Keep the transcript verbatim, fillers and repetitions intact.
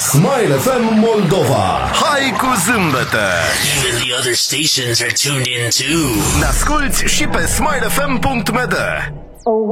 Smile F M Moldova. Hai cu zâmbete! Even the other stations are tuned in too. Ne asculti și pe smile f m punct m d.